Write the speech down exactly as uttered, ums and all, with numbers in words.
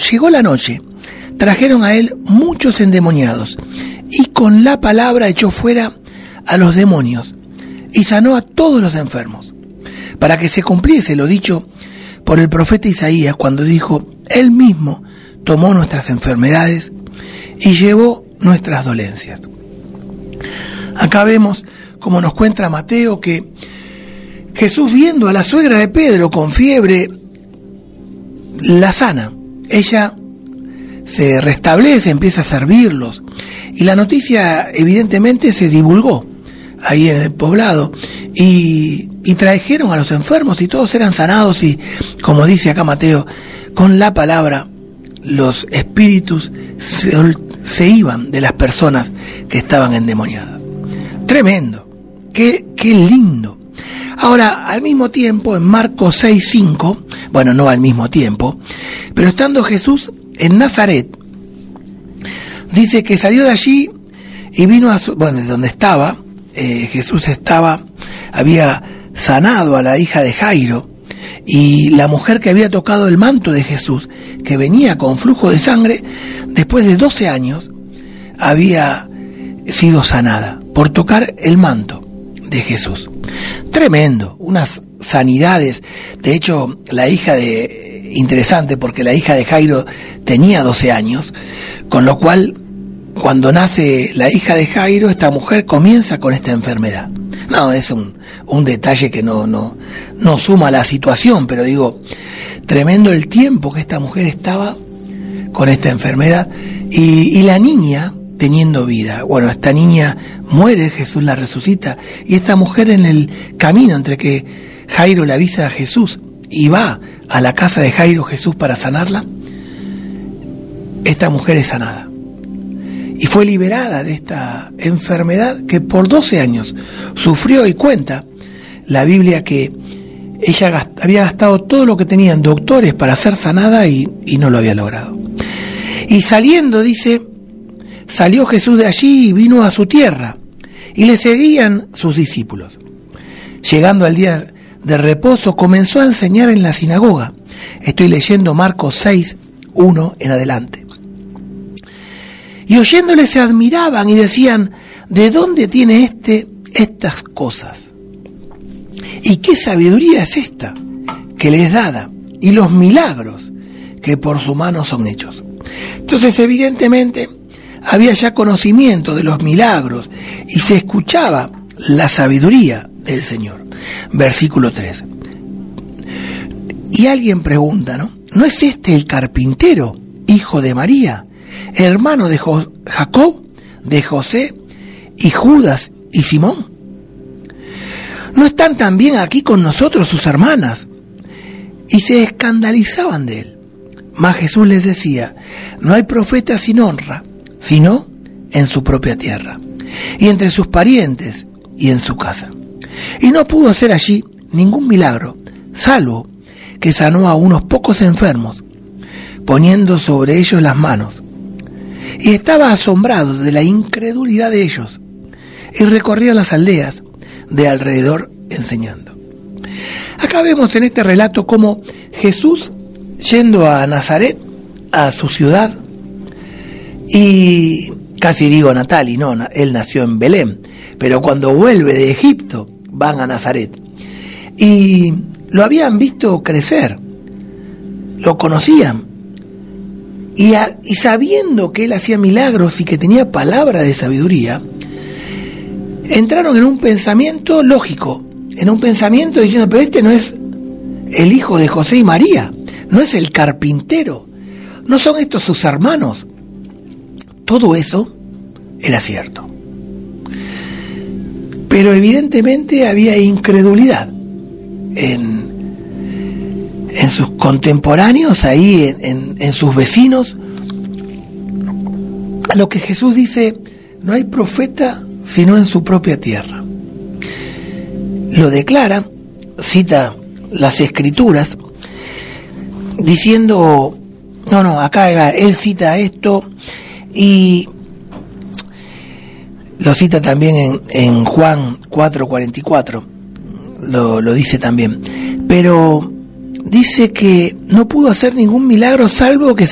llegó la noche, trajeron a él muchos endemoniados, y con la palabra echó fuera a los demonios, y sanó a todos los enfermos, para que se cumpliese lo dicho por el profeta Isaías, cuando dijo: Él mismo tomó nuestras enfermedades y llevó nuestras dolencias. Acá vemos, como nos cuenta Mateo, que Jesús, viendo a la suegra de Pedro con fiebre, la sana. Ella se restablece, empieza a servirlos, y la noticia evidentemente se divulgó ahí en el poblado, y, y trajeron a los enfermos y todos eran sanados, y como dice acá Mateo, con la palabra los espíritus se, se iban de las personas que estaban endemoniadas. Tremendo, qué, qué lindo. Ahora, al mismo tiempo, en Marcos seis cinco, bueno, no al mismo tiempo, pero estando Jesús en Nazaret, dice que salió de allí y vino a su, bueno, de donde estaba, eh, Jesús estaba, había sanado a la hija de Jairo, y la mujer que había tocado el manto de Jesús, que venía con flujo de sangre, después de doce años, había sido sanada por tocar el manto de Jesús. Tremendo, unas sanidades. De hecho, la hija de, interesante, porque la hija de Jairo tenía doce años, con lo cual, cuando nace la hija de Jairo, esta mujer comienza con esta enfermedad. No, es un, un detalle que no, no, no suma la situación, pero digo, tremendo el tiempo que esta mujer estaba con esta enfermedad, y, y la niña teniendo vida. Bueno, esta niña muere, Jesús la resucita, y esta mujer, en el camino entre que Jairo le avisa a Jesús y va a la casa de Jairo Jesús para sanarla, esta mujer es sanada y fue liberada de esta enfermedad que por doce años sufrió. Y cuenta la Biblia que ella gast- había gastado todo lo que tenían doctores para ser sanada y, y no lo había logrado. Y saliendo, dice, salió Jesús de allí y vino a su tierra, y le seguían sus discípulos. Llegando al día de reposo, comenzó a enseñar en la sinagoga. Estoy leyendo Marcos seis, uno en adelante. Y oyéndole se admiraban y decían: ¿de dónde tiene éste estas cosas? ¿Y qué sabiduría es esta que le es dada? Y los milagros que por su mano son hechos. Entonces, evidentemente, había ya conocimiento de los milagros y se escuchaba la sabiduría del Señor. Versículo tres. Y alguien pregunta, ¿no? ¿No es este el carpintero, hijo de María, hermano de Jo- Jacob, de José, y Judas y Simón? ¿No están también aquí con nosotros sus hermanas? Y se escandalizaban de él. Mas Jesús les decía: no hay profeta sin honra, sino en su propia tierra, y entre sus parientes, y en su casa. Y no pudo hacer allí ningún milagro, salvo que sanó a unos pocos enfermos, poniendo sobre ellos las manos. Y estaba asombrado de la incredulidad de ellos, y recorría las aldeas de alrededor enseñando. Acá vemos en este relato cómo Jesús, yendo a Nazaret, a su ciudad, y casi digo natal, y no, él nació en Belén, pero cuando vuelve de Egipto van a Nazaret, y lo habían visto crecer, lo conocían, y, a, y sabiendo que él hacía milagros y que tenía palabra de sabiduría, entraron en un pensamiento lógico, en un pensamiento diciendo: pero este no es el hijo de José y María, no es el carpintero, no son estos sus hermanos. Todo eso era cierto, pero evidentemente había incredulidad en, en sus contemporáneos, ahí en, en, en sus vecinos, a lo que Jesús dice: no hay profeta sino en su propia tierra. Lo declara, cita las Escrituras, diciendo, no, no, acá él cita esto, y lo cita también en, en Juan cuatro cuarenta y cuatro, lo, lo dice también, pero dice que no pudo hacer ningún milagro salvo que